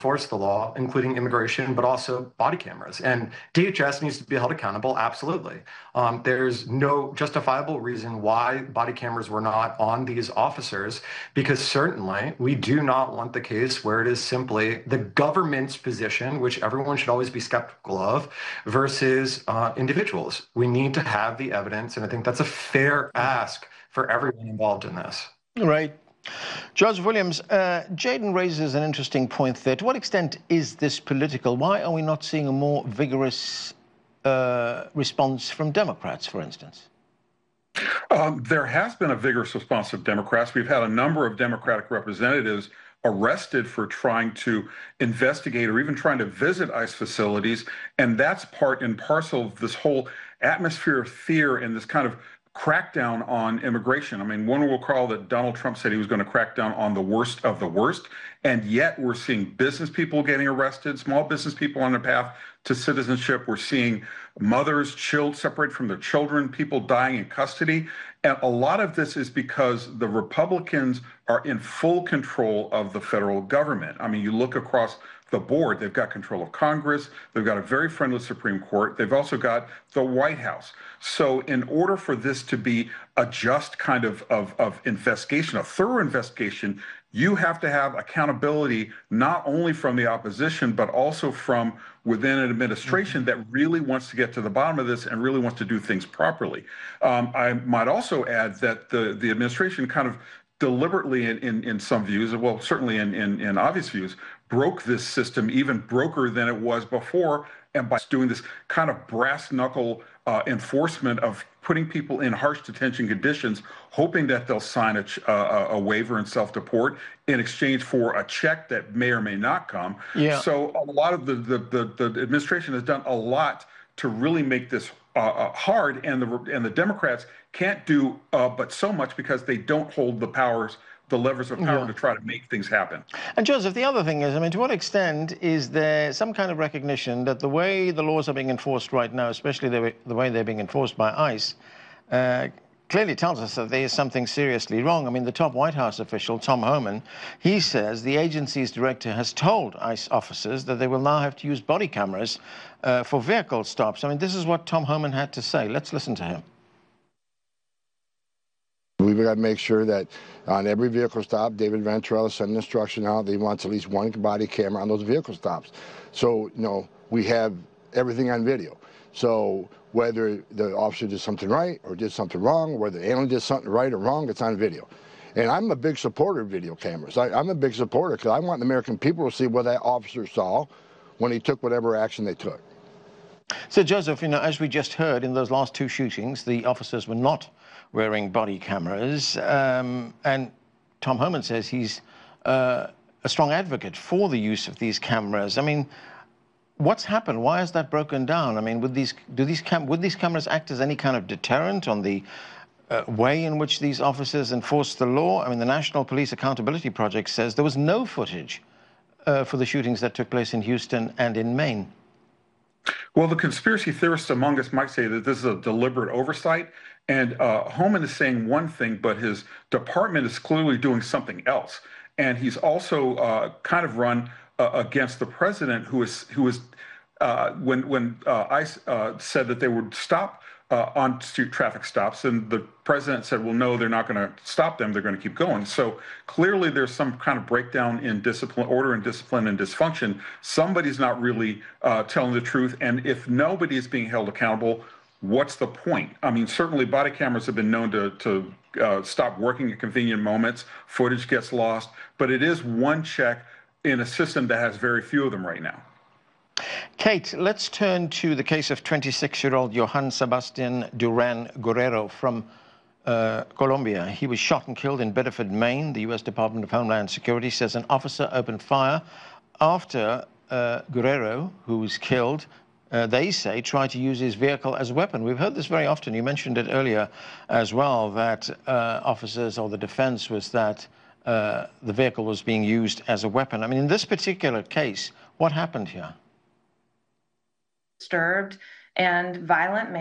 enforce the law, including immigration, but also body cameras. And DHS needs to be held accountable, absolutely. There's no justifiable reason why body cameras were not on these officers, because certainly we do not want the case where it is simply the government's position, which everyone should always be skeptical of, versus individuals. We need to have the evidence, and I think that's a fair ask for everyone involved in this. Right. Joseph Williams, Jayden raises an interesting point there. To what extent is this political? Why are we not seeing a more vigorous response from Democrats, for instance? There has been a vigorous response from Democrats. We've had a number of Democratic representatives arrested for trying to investigate or even trying to visit ICE facilities. And that's part and parcel of this whole atmosphere of fear and this kind of crackdown on immigration. I mean, one will recall that Donald Trump said he was going to crack down on the worst of the worst, and yet we're seeing business people getting arrested, small business people on their path to citizenship. We're seeing mothers, separated from their children, people dying in custody. And a lot of this is because the Republicans are in full control of the federal government. I mean, you look across the board, they've got control of Congress, they've got a very friendly Supreme Court, they've also got the White House. So in order for this to be a just kind of investigation, a thorough investigation, you have to have accountability not only from the opposition, but also from within an administration that really wants to get to the bottom of this and really wants to do things properly. I might also add that the administration kind of deliberately in some views, well, certainly in obvious views, broke this system even broker than it was before, and by doing this kind of brass knuckle enforcement of putting people in harsh detention conditions, hoping that they'll sign a waiver and self-deport in exchange for a check that may or may not come. Yeah. So a lot of the administration has done a lot to really make this hard, and the Democrats can't do but so much because they don't hold the levers of power to try to make things happen. And Joseph, the other thing is, I mean, to what extent is there some kind of recognition that the way the laws are being enforced right now, especially the way they're being enforced by ICE, clearly tells us that there is something seriously wrong. I mean, the top White House official, Tom Homan, he says the agency's director has told ICE officers that they will now have to use body cameras for vehicle stops. I mean, this is what Tom Homan had to say. Let's listen to him. We've got to make sure that on every vehicle stop, David Venturella sent an instruction out that he wants at least one body camera on those vehicle stops. So, you know, we have everything on video. So whether the officer did something right or did something wrong, whether the alien did something right or wrong, it's on video. And I'm a big supporter of video cameras. I'm a big supporter because I want the American people to see what that officer saw when he took whatever action they took. So, Joseph, you know, as we just heard, in those last two shootings, the officers were not wearing body cameras. And Tom Homan says he's a strong advocate for the use of these cameras. I mean, what's happened? Why has that broken down? I mean, would these cameras act as any kind of deterrent on the way in which these officers enforce the law? I mean, the National Police Accountability Project says there was no footage for the shootings that took place in Houston and in Maine. Well, the conspiracy theorists among us might say that this is a deliberate oversight. And Homan is saying one thing, but his department is clearly doing something else. And he's also kind of run against the president, who is when ICE said that they would stop on street traffic stops, and the president said, well, no, they're not going to stop them. They're going to keep going. So clearly there's some kind of breakdown in discipline, order and discipline and dysfunction. Somebody's not really telling the truth. And if nobody is being held accountable, what's the point? I mean, certainly body cameras have been known to stop working at convenient moments. Footage gets lost, but it is one check in a system that has very few of them right now. Kate, let's turn to the case of 26-year-old Johann Sebastian Duran Guerrero from Colombia. He was shot and killed in Bedford, Maine. The U.S. Department of Homeland Security says an officer opened fire after Guerrero, who was killed, they say, tried to use his vehicle as a weapon. We've heard this very often. You mentioned it earlier as well, that officers, or the defense was that the vehicle was being used as a weapon. I mean, in this particular case, what happened here? Disturbed and violent